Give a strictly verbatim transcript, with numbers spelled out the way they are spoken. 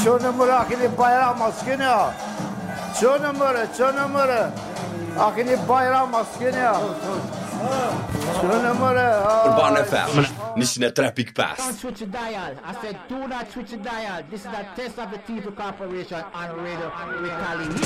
چون نمره آخینی bayram maskeni ya. چون نمره چون نمره آخینی bayram maskeni ya. چون نمره. Urban F M. Nisina Traffic Pass. Don't switch the dial. I said do not switch the dial. This is a test of the T V Corporation on Radio Recali.